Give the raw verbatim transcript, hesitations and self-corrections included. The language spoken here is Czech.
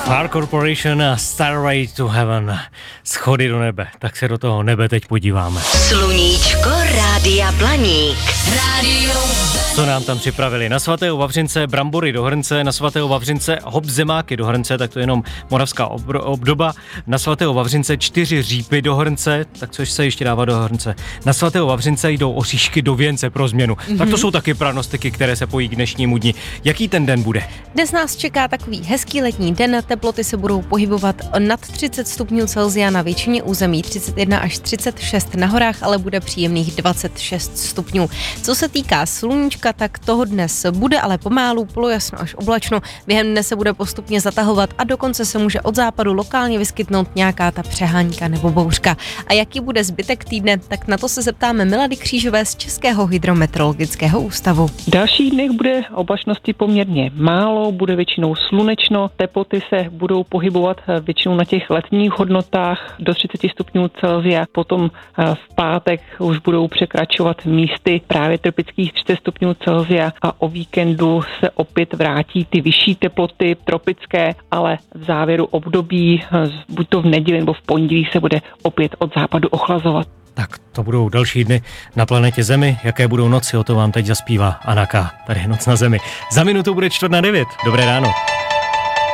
Far Corporation a Starway to Heaven. Schody do nebe. Tak se do toho nebe teď podíváme. Sluníčko Rádia Blaník. Rádio. Co nám tam připravili? Na svatého Vavřince brambory do hrnce, na svatého Vavřince hop zemáky do hrnce, tak to je jenom moravská ob- obdoba. Na svatého Vavřince čtyři řípy do hrnce, tak což se ještě dává do hrnce. Na svatého Vavřince jdou oříšky do věnce pro změnu. Mm-hmm. Tak to jsou taky pranostiky, které se pojí k dnešnímu dni. Jaký ten den bude? Dnes nás čeká takový hezký letní den, teploty se budou pohybovat nad třicet stupňů Celsia na většině území, třicet jedna až třicet šest na horách, ale bude příjemných dvacet šest stupňů. Co se týká sluníčka, tak toho dnes bude, ale pomálu, polojasno až oblačno. Během dne se bude postupně zatahovat a dokonce se může od západu lokálně vyskytnout nějaká ta přehánka nebo bouřka. A jaký bude zbytek týdne, tak na to se zeptáme Milady Křížové z Českého hydrometeorologického ústavu. V dalších dnech bude oblačnosti poměrně málo, bude většinou slunečno, teploty se budou pohybovat většinou na těch letních hodnotách do třicet stupňů Celsia, potom v pátek už budou překračovat místy právě tropických třicet stupňů Celsia a o víkendu se opět vrátí ty vyšší teploty tropické, ale v závěru období, buď to v neděli nebo v pondělí, se bude opět od západu ochlazovat. Tak to budou další dny na planetě Zemi. Jaké budou noci, o to vám teď zaspívá Anna K. Tady je Noc na Zemi. Za minutu bude čtvrt na devět. Dobré ráno.